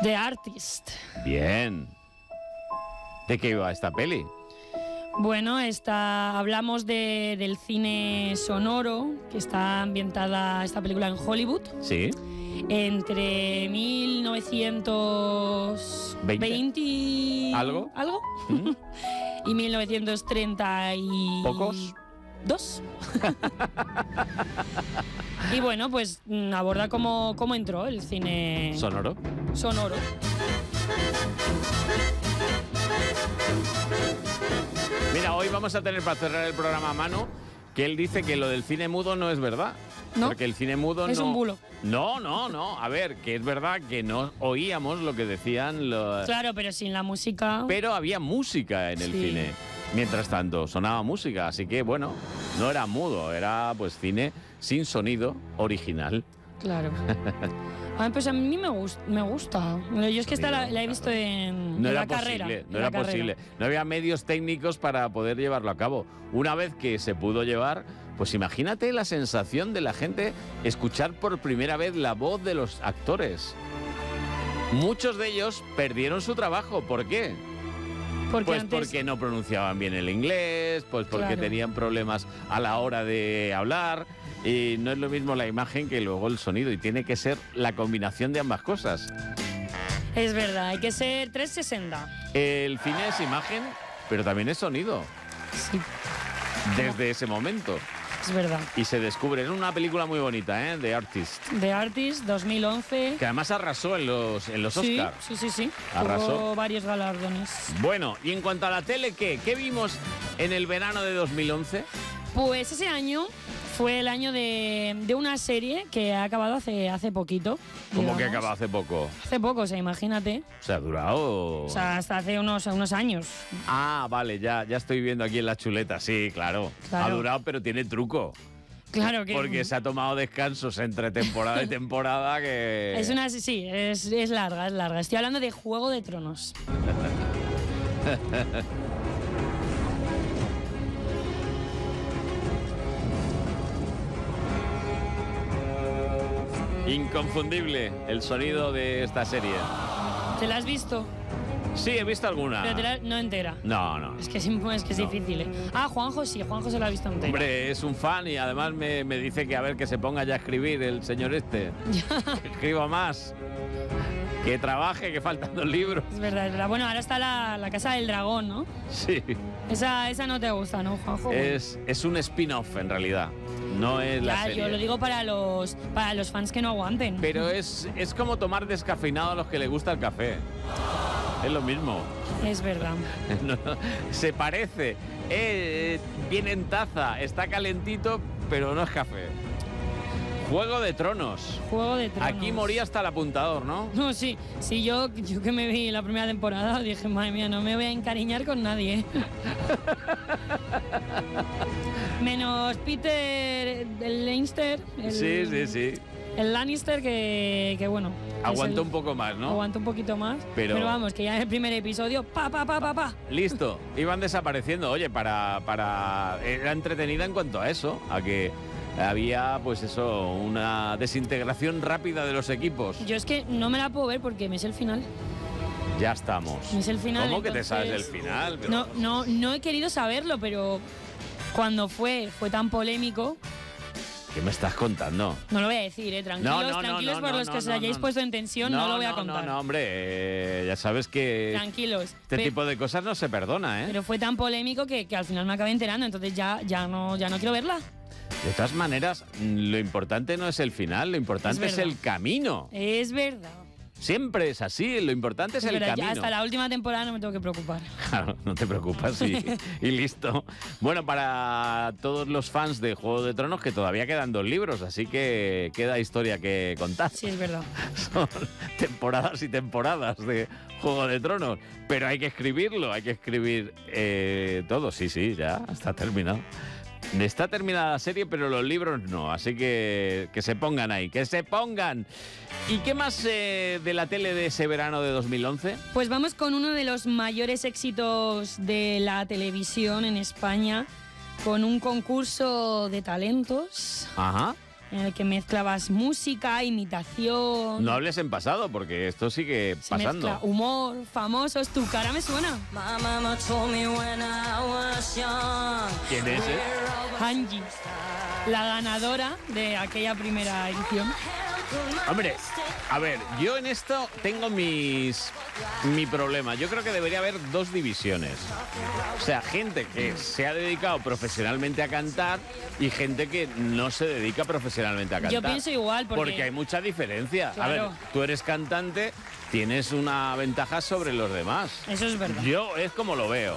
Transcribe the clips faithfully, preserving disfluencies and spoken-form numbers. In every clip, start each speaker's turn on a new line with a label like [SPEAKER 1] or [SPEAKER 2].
[SPEAKER 1] The Artist.
[SPEAKER 2] Bien. ¿De qué iba esta peli?
[SPEAKER 1] Bueno, esta, hablamos de, del cine sonoro, que está ambientada esta película en Hollywood.
[SPEAKER 2] Sí.
[SPEAKER 1] Entre mil novecientos veinte
[SPEAKER 2] ¿Algo?
[SPEAKER 1] ¿Algo?
[SPEAKER 2] ¿Mm?
[SPEAKER 1] Y mil novecientos treinta y...
[SPEAKER 2] ¿Pocos?
[SPEAKER 1] Dos. Y bueno, pues aborda cómo, cómo entró el cine...
[SPEAKER 2] ¿Sonoro?
[SPEAKER 1] Sonoro.
[SPEAKER 2] Mira, hoy vamos a tener para cerrar el programa a Manu, que él dice que lo del cine mudo no es verdad.
[SPEAKER 1] No.
[SPEAKER 2] Porque el cine mudo
[SPEAKER 1] es
[SPEAKER 2] no...
[SPEAKER 1] un bulo.
[SPEAKER 2] No, no, no. A ver, que es verdad que no oíamos lo que decían los...
[SPEAKER 1] Claro, pero sin la música...
[SPEAKER 2] Pero había música en el
[SPEAKER 1] Sí.
[SPEAKER 2] cine. Mientras tanto, sonaba música. Así que, bueno, no era mudo. Era, pues, cine sin sonido original.
[SPEAKER 1] Claro. A ver, pues a mí me, gust me gusta. Yo es que esta la, la he visto en,
[SPEAKER 2] No
[SPEAKER 1] en
[SPEAKER 2] era
[SPEAKER 1] la carrera.
[SPEAKER 2] posible, no
[SPEAKER 1] en la
[SPEAKER 2] era
[SPEAKER 1] carrera.
[SPEAKER 2] posible. No había medios técnicos para poder llevarlo a cabo. Una vez que se pudo llevar, pues imagínate la sensación de la gente escuchar por primera vez la voz de los actores. Muchos de ellos perdieron su trabajo. ¿Por qué?
[SPEAKER 1] Porque
[SPEAKER 2] Pues
[SPEAKER 1] antes...
[SPEAKER 2] porque no pronunciaban bien el inglés, pues porque
[SPEAKER 1] Claro.
[SPEAKER 2] tenían problemas a la hora de hablar. Y no es lo mismo la imagen que luego el sonido. Y tiene que ser la combinación de ambas cosas.
[SPEAKER 1] Es verdad, hay que ser trescientos sesenta.
[SPEAKER 2] El cine es imagen, pero también es sonido.
[SPEAKER 1] Sí,
[SPEAKER 2] Desde ese momento.
[SPEAKER 1] es verdad.
[SPEAKER 2] Y se descubre. Es una película muy bonita, ¿eh? The Artist.
[SPEAKER 1] The Artist, dos mil once.
[SPEAKER 2] Que además arrasó en los, en los
[SPEAKER 1] Sí,
[SPEAKER 2] Oscar.
[SPEAKER 1] sí, sí, sí.
[SPEAKER 2] Arrasó.
[SPEAKER 1] Tuvo varios galardones.
[SPEAKER 2] Bueno, y en cuanto a la tele, ¿qué? ¿Qué vimos en el verano de dos mil once?
[SPEAKER 1] Pues ese año fue el año de, de una serie que ha acabado hace, hace poquito.
[SPEAKER 2] ¿Cómo que
[SPEAKER 1] digamos.
[SPEAKER 2] acaba hace poco?
[SPEAKER 1] Hace poco, o sea, imagínate.
[SPEAKER 2] O sea, ha durado...
[SPEAKER 1] O sea, hasta hace unos, unos años.
[SPEAKER 2] Ah, vale, ya, ya estoy viendo aquí en la chuleta. Sí, claro.
[SPEAKER 1] Claro.
[SPEAKER 2] Ha durado, pero tiene truco.
[SPEAKER 1] Claro que...
[SPEAKER 2] Porque se ha tomado descansos entre temporada y temporada que...
[SPEAKER 1] Es una... Sí, es, es larga, es larga. Estoy hablando de Juego de Tronos.
[SPEAKER 2] Inconfundible el sonido de esta serie.
[SPEAKER 1] ¿Te la has visto?
[SPEAKER 2] Sí, he visto alguna.
[SPEAKER 1] Pero te la... no entera.
[SPEAKER 2] No, no.
[SPEAKER 1] Es que es, es, que es
[SPEAKER 2] No.
[SPEAKER 1] difícil, ¿eh? Ah, Juanjo sí, Juanjo se la ha visto entera.
[SPEAKER 2] Hombre, es un fan y además me, me dice que a ver que se ponga ya a escribir el señor este. Que escriba más. Que trabaje, que faltan dos libros.
[SPEAKER 1] Es verdad, es verdad. Bueno, ahora está la, la Casa del Dragón, ¿no?
[SPEAKER 2] Sí.
[SPEAKER 1] Esa, esa no te gusta, ¿no, Juanjo?
[SPEAKER 2] Es, es un spin-off en realidad. No es la
[SPEAKER 1] Ya,
[SPEAKER 2] serie.
[SPEAKER 1] yo lo digo para los, para los fans que no aguanten.
[SPEAKER 2] Pero es, es como tomar descafeinado a los que les gusta el café. Es lo mismo.
[SPEAKER 1] Es verdad.
[SPEAKER 2] No, se parece. Eh, viene en taza, está calentito, pero no es café. Juego de Tronos.
[SPEAKER 1] Juego de Tronos.
[SPEAKER 2] Aquí moría hasta el apuntador, ¿no?
[SPEAKER 1] No, sí, sí, yo, yo que me vi la primera temporada dije, madre mía, no me voy a encariñar con nadie. ¿eh? Menos Peter, el Lannister. El,
[SPEAKER 2] Sí, sí, sí.
[SPEAKER 1] El Lannister que, que bueno.
[SPEAKER 2] Aguantó
[SPEAKER 1] es el-
[SPEAKER 2] un poco más, ¿no?
[SPEAKER 1] Aguantó un poquito más.
[SPEAKER 2] Pero-
[SPEAKER 1] Pero, vamos, que ya en el primer episodio, pa, pa, pa, pa, pa.
[SPEAKER 2] Listo, iban desapareciendo. Oye, para, para. Era entretenida en cuanto a eso, a que había, pues eso, una desintegración rápida de los equipos.
[SPEAKER 1] Yo es que no me la puedo ver porque me sé el final.
[SPEAKER 2] Ya estamos.
[SPEAKER 1] Me sé el final.
[SPEAKER 2] ¿Cómo que te sabes el
[SPEAKER 1] entonces-
[SPEAKER 2] final? Pero-
[SPEAKER 1] No, no, no he querido saberlo, pero cuando fue, fue tan polémico.
[SPEAKER 2] ¿Qué me estás contando?
[SPEAKER 1] No lo voy a decir, ¿eh? Tranquilos,
[SPEAKER 2] No, no, no,
[SPEAKER 1] tranquilos
[SPEAKER 2] no,
[SPEAKER 1] por
[SPEAKER 2] no,
[SPEAKER 1] los que
[SPEAKER 2] no,
[SPEAKER 1] os
[SPEAKER 2] no,
[SPEAKER 1] hayáis
[SPEAKER 2] no.
[SPEAKER 1] puesto en tensión, no, lo voy a contar.
[SPEAKER 2] No, no, hombre, eh, ya sabes que
[SPEAKER 1] Tranquilos.
[SPEAKER 2] este
[SPEAKER 1] Pe-
[SPEAKER 2] tipo de cosas no se perdona, ¿eh?
[SPEAKER 1] Pero fue tan polémico que, que al final me acabé enterando, entonces ya, ya, no, ya no quiero verla.
[SPEAKER 2] De todas maneras, mm, lo importante no es el final, lo importante es,
[SPEAKER 1] verdad.
[SPEAKER 2] el camino.
[SPEAKER 1] Es verdad.
[SPEAKER 2] Siempre es así, lo importante es,
[SPEAKER 1] Es
[SPEAKER 2] el
[SPEAKER 1] verdad,
[SPEAKER 2] camino.
[SPEAKER 1] ya hasta la última temporada no me tengo que preocupar.
[SPEAKER 2] Claro, no te preocupas y, y listo. Bueno, para todos los fans de Juego de Tronos, que todavía quedan dos libros, así que queda historia que contar.
[SPEAKER 1] Sí, es verdad.
[SPEAKER 2] Son temporadas y temporadas de Juego de Tronos, pero hay que escribirlo, hay que escribir eh, todo. Sí, sí, ya está terminado. Está terminada la serie, pero los libros no, así que que se pongan ahí, que se pongan. ¿Y qué más eh, de la tele de ese verano de dos mil once?
[SPEAKER 1] Pues vamos con uno de los mayores éxitos de la televisión en España, con un concurso de talentos
[SPEAKER 2] Ajá.
[SPEAKER 1] en el que mezclabas música, imitación.
[SPEAKER 2] No hables en pasado, porque esto sigue
[SPEAKER 1] se
[SPEAKER 2] pasando.
[SPEAKER 1] Mezcla humor, famosos, Tu cara me suena.
[SPEAKER 2] ¿Quién es, eh?
[SPEAKER 1] Angie, la ganadora de aquella primera edición.
[SPEAKER 2] Hombre, a ver, yo en esto tengo mis mi problema. Yo creo que debería haber dos divisiones. O sea, gente que se ha dedicado profesionalmente a cantar y gente que no se dedica profesionalmente a cantar.
[SPEAKER 1] Yo pienso igual, porque...
[SPEAKER 2] Porque hay mucha diferencia.
[SPEAKER 1] Claro.
[SPEAKER 2] A ver, tú eres cantante, tienes una ventaja sobre los demás.
[SPEAKER 1] Eso es verdad.
[SPEAKER 2] Yo es como lo veo.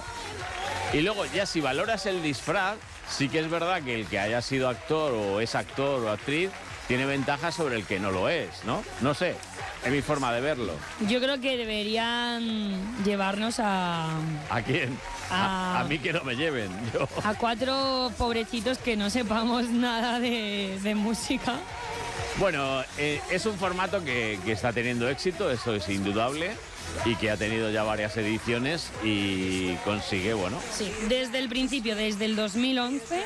[SPEAKER 2] Y luego, ya si valoras el disfraz, sí que es verdad que el que haya sido actor o es actor o actriz tiene ventaja sobre el que no lo es, ¿no? No sé, es mi forma de verlo.
[SPEAKER 1] Yo creo que deberían llevarnos a...
[SPEAKER 2] ¿A quién?
[SPEAKER 1] A,
[SPEAKER 2] a, a mí que no me lleven. Yo.
[SPEAKER 1] A cuatro pobrecitos que no sepamos nada de, de música.
[SPEAKER 2] Bueno, eh, es un formato que, que está teniendo éxito, eso es indudable, y que ha tenido ya varias ediciones y consigue, bueno...
[SPEAKER 1] Sí, desde el principio, desde el dos mil once,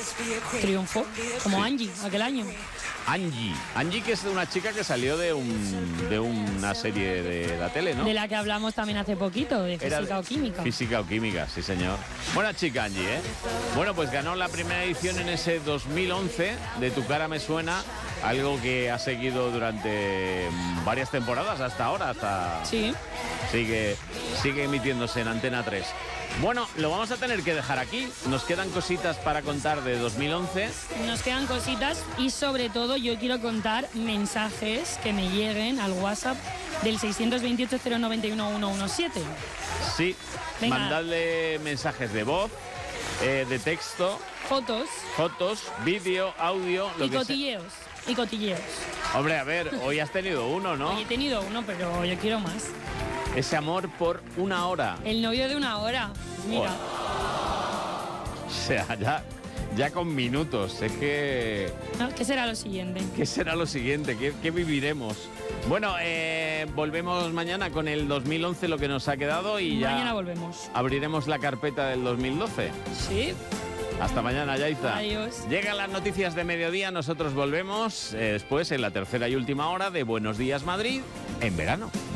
[SPEAKER 1] triunfó, como
[SPEAKER 2] Sí.
[SPEAKER 1] Angie, aquel año.
[SPEAKER 2] Angie. Angie, que es una chica que salió de, un, de una serie de la tele, ¿no?
[SPEAKER 1] De la que hablamos también hace poquito, de
[SPEAKER 2] Era
[SPEAKER 1] Física o Química.
[SPEAKER 2] Física o Química, sí señor. Buena chica Angie, ¿eh? Bueno, pues ganó la primera edición en ese dos mil once de Tu cara me suena, algo que ha seguido durante varias temporadas hasta ahora, hasta...
[SPEAKER 1] Sí.
[SPEAKER 2] Sigue, sigue emitiéndose en Antena tres. Bueno, lo vamos a tener que dejar aquí. Nos quedan cositas para contar de dos mil once.
[SPEAKER 1] Nos quedan cositas y sobre todo yo quiero contar mensajes que me lleguen al WhatsApp del seis dos ocho, cero nueve uno, uno uno siete.
[SPEAKER 2] Sí,
[SPEAKER 1] Venga.
[SPEAKER 2] mandadle mensajes de voz, eh, de texto,
[SPEAKER 1] Fotos
[SPEAKER 2] fotos, vídeo, audio, lo
[SPEAKER 1] y
[SPEAKER 2] que sea.
[SPEAKER 1] cotilleos. Y cotilleos.
[SPEAKER 2] Hombre, a ver, hoy has tenido uno, ¿no?
[SPEAKER 1] Hoy he tenido uno, pero yo quiero más.
[SPEAKER 2] Ese amor por una hora.
[SPEAKER 1] El novio de una hora. Mira.
[SPEAKER 2] O sea, ya, ya con minutos. Es que...
[SPEAKER 1] ¿No? ¿Qué será lo siguiente?
[SPEAKER 2] ¿Qué será lo siguiente? ¿Qué, qué viviremos? Bueno, eh, volvemos mañana con el dos mil once, lo que nos ha quedado, y ya
[SPEAKER 1] Mañana volvemos.
[SPEAKER 2] abriremos la carpeta del dos mil doce.
[SPEAKER 1] Sí.
[SPEAKER 2] Hasta mañana, Yaiza.
[SPEAKER 1] Adiós.
[SPEAKER 2] Llegan las noticias de mediodía, nosotros volvemos eh, después en la tercera y última hora de Buenos Días Madrid en verano.